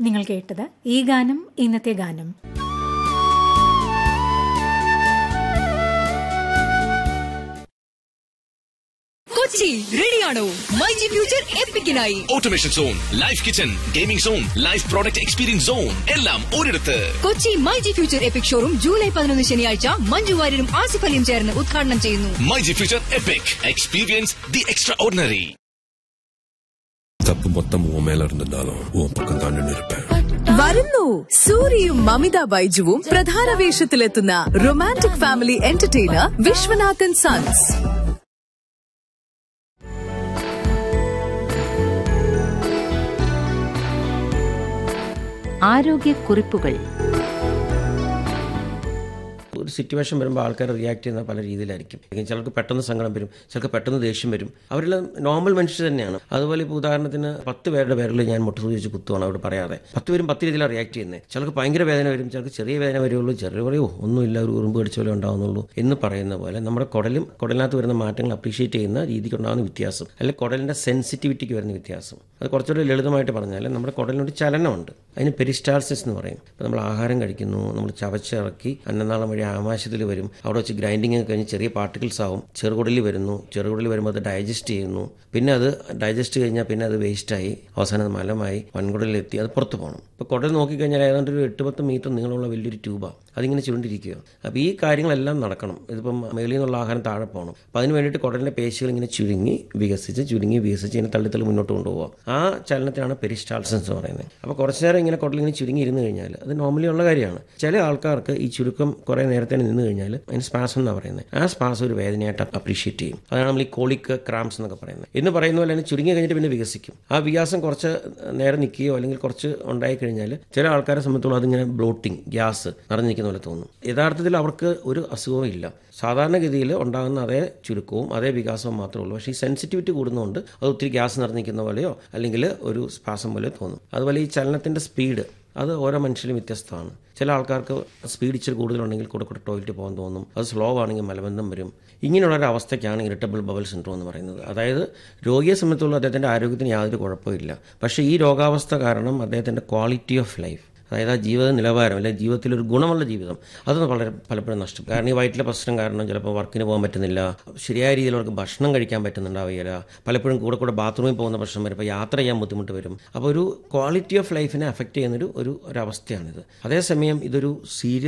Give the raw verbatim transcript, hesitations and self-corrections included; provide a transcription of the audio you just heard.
നിങ്ങൾ കേട്ടത് ഈ ഗാനം ഇന്നത്തെ ഗാനം. കൊച്ചി റെഡിയാണോ myG future എപ്പിക്കിനായി? Automation zone, life kitchen, gaming zone, life product experience zone എല്ലാം ഒരിടത്ത്. Kochi myG future EPIC showroom July പതിനൊന്ന് ശനിയാഴ്ച മഞ്ജു വാര്യരും ആസിഫ് അലിയും ചേർന്ന് ഉദ്ഘാടനം ചെയ്യുന്നു. MyG future EPIC experience the extra ordinary. தப்பு மொத்தம் உன் மேல இருந்திருந்தாலும் உன் பக்கம் தான் நின்று இருப்பேன். വരുന്നു സൂര്യയും മമിത ബൈജുവും പ്രധാന വേഷത്തിലെത്തുന്ന romantic family entertainer Viswanathan sons. ആരോഗ്യക്കുറിപ്പുകൾ. ഒരു സിറ്റുവേഷൻ വരുമ്പോൾ ആൾക്കാർ റിയാക്ട് ചെയ്യുന്ന പല രീതിയിലായിരിക്കും. ചിലർക്ക് പെട്ടെന്ന് സങ്കടം വരും, ചിലർക്ക് പെട്ടെന്ന് ദേഷ്യം വരും. അവരെല്ലാം നോർമൽ മനുഷ്യർ തന്നെയാണ്. അതുപോലെ ഇപ്പോൾ ഉദാഹരണത്തിന് പത്ത് പേരുടെ പേരിൽ ഞാൻ മുട്ടുസൂചി വെച്ച് കുത്തുവാണ് അവർ പറയാതെ. പത്ത് പേരും പത്ത് രീതിയിലാണ് റിയാക്ട് ചെയ്യുന്നത്. ചിലർക്ക് ഭയങ്കര വേദന വരും, ചിലർക്ക് ചെറിയ വേദന വരുള്ളൂ, ചെറിയ പറയോ ഒന്നുമില്ല, ഒരു ഉറുമ്പ് കടിച്ച പോലെ ഉണ്ടാകുന്നുള്ളൂ എന്ന് പറയുന്ന പോലെ നമ്മുടെ കുടലും കുടലിനകത്ത് വരുന്ന മാറ്റങ്ങൾ അപ്രീഷിയേറ്റ് ചെയ്യുന്ന രീതിക്ക് ഉണ്ടാകുന്ന വ്യത്യാസം, അല്ലെങ്കിൽ കുടലിൻ്റെ സെൻസിറ്റിവിറ്റിക്ക് വരുന്ന വ്യത്യാസം. അത് കുറച്ചുകൂടി ലളിതമായിട്ട് പറഞ്ഞാൽ നമ്മുടെ കുടലിനൊരു ചലനമുണ്ട്, അതിന് പെരിസ്റ്റാൾസിസ് എന്ന് പറയും. ഇപ്പോൾ നമ്മൾ ആഹാരം കഴിക്കുന്നു, നമ്മൾ ചവച്ചിറക്കി അന്നനാളം വഴി ആമാശയത്തിൽ വരും, അവിടെ വെച്ച് ഗ്രൈൻഡിങ് കഴിഞ്ഞ് ചെറിയ പാർട്ടിക്കിൾസ് ആവും, ചെറുകുടലിൽ വരുന്നു, ചെറുകുടലിൽ വരുമ്പോൾ അത് ഡൈജസ്റ്റ് ചെയ്യുന്നു, പിന്നെ അത് ഡൈജസ്റ്റ് കഴിഞ്ഞാൽ പിന്നെ അത് വേസ്റ്റായി അവസാനം മലമായി വൻകുടലിലെത്തി അത് പുറത്ത് പോകണം. ഇപ്പോൾ കുടൽ നോക്കിക്കഴിഞ്ഞാൽ ഏതാണ്ട് ഒരു എട്ട് പത്ത് മീറ്റർ നീളമുള്ള വലിയൊരു ട്യൂബാണ്, അതിങ്ങനെ ചുരുണ്ടിരിക്കുക. അപ്പോൾ ഈ കാര്യങ്ങളെല്ലാം നടക്കണം. ഇതിപ്പം മേളിൽ നിന്നുള്ള ആഹാരം താഴെ പോകണം. അപ്പോൾ അതിന് വേണ്ടിയിട്ട് കുടലിൻ്റെ പേശികൾ ഇങ്ങനെ ചുരുങ്ങി വികസിച്ച് ചുരുങ്ങി വികസിച്ച് ഇങ്ങനെ തള്ളിത്തള്ളി മുന്നോട്ട് കൊണ്ടുപോകാം. ആ ചലനത്തിനാണ് പെരിസ്റ്റാൾസിസ് എന്ന് പറയുന്നത്. അപ്പോൾ കുറച്ച് നേരം ഇങ്ങനെ കുടലിങ്ങനെ ചുരുങ്ങി ഇരുന്ന് കഴിഞ്ഞാൽ അത് നോർമലി ഉള്ള കാര്യമാണ്. ചില ആൾക്കാർക്ക് ഈ ചുരുക്കം കുറേ നേരത്തെ നിന്ന് കഴിഞ്ഞാൽ അതിന് സ്പാസം എന്നാണ് പറയുന്നത്. ആ സ്പാസം ഒരു വേദനയായിട്ട് അപ്രീഷിയേറ്റ് ചെയ്യും. അതാണ് നമ്മൾ ഈ കോളിക് ക്രാംസ് എന്നൊക്കെ പറയുന്നത്. എന്ന് പറയുന്ന പോലെ തന്നെ ചുരുങ്ങി കഴിഞ്ഞിട്ട് പിന്നെ വികസിക്കും. ആ വികാസം കുറച്ച് നേരം നിൽക്കുകയോ അല്ലെങ്കിൽ കുറച്ച് ഉണ്ടായിക്കഴിഞ്ഞാൽ ചില ആൾക്കാരെ സംബന്ധിച്ചോളം അതിങ്ങനെ ബ്ലോട്ടിങ്, ഗ്യാസ് നിറഞ്ഞു നിൽക്കുന്ന പോലെ തോന്നും. യഥാർത്ഥത്തിൽ അവർക്ക് ഒരു അസുഖവും ഇല്ല. സാധാരണഗതിയിൽ ഉണ്ടാകുന്ന അതേ ചുരുക്കവും അതേ വികാസവും മാത്രമേ ഉള്ളൂ. പക്ഷേ ഈ സെൻസിറ്റിവിറ്റി കൂടുന്നതുകൊണ്ട് അത് ഒത്തിരി ഗ്യാസ് നിറഞ്ഞിരിക്കുന്ന പോലെയോ അല്ലെങ്കിൽ ഒരു സ്പാസം പോലെയോ തോന്നും. അതുപോലെ ഈ ചലനത്തിൻ്റെ സ്പീഡ് അത് ഓരോ മനുഷ്യരും വ്യത്യസ്തമാണ്. ചില ആൾക്കാർക്ക് സ്പീഡ് ഇച്ചിരി കൂടുതലുണ്ടെങ്കിൽ കൂടെ കൂടെ ടോയ്ലറ്റ് പോകാൻ തോന്നും, അത് സ്ലോ ആണെങ്കിൽ മലബന്ധം വരും. ഇങ്ങനെയുള്ളൊരു അവസ്ഥയ്ക്കാണ് ഇറിറ്റബിൾ ബവൽ സിൻഡ്രോം എന്ന് പറയുന്നത്. അതായത് രോഗിയെ സംബന്ധിച്ചുള്ള അദ്ദേഹത്തിൻ്റെ ആരോഗ്യത്തിന് യാതൊരു കുഴപ്പമില്ല, പക്ഷേ ഈ രോഗാവസ്ഥ കാരണം അദ്ദേഹത്തിൻ്റെ ക്വാളിറ്റി ഓഫ് ലൈഫ്, അതായത് ആ ജീവിത നിലവാരം അല്ലെങ്കിൽ ജീവിതത്തിലൊരു ഗുണമുള്ള ജീവിതം അതൊന്ന് വളരെ പലപ്പോഴും നഷ്ടം. കാരണം ഈ വയറ്റിലെ പ്രശ്നം കാരണം ചിലപ്പോൾ വർക്കിന് പോകാൻ പറ്റുന്നില്ല, ശരിയായ രീതിയിൽ അവർക്ക് ഭക്ഷണം കഴിക്കാൻ പറ്റുന്നുണ്ടാവുകയില്ല, പലപ്പോഴും കൂടെ കൂടെ ബാത്റൂമിൽ പോകുന്ന പ്രശ്നം വരും, ഇപ്പോൾ യാത്ര ചെയ്യാൻ ബുദ്ധിമുട്ട് വരും. അപ്പോൾ ഒരു ക്വാളിറ്റി ഓഫ് ലൈഫിനെ അഫക്റ്റ് ചെയ്യുന്നൊരു ഒരു ഒരവസ്ഥയാണിത്. അതേസമയം ഇതൊരു സീരിയസ്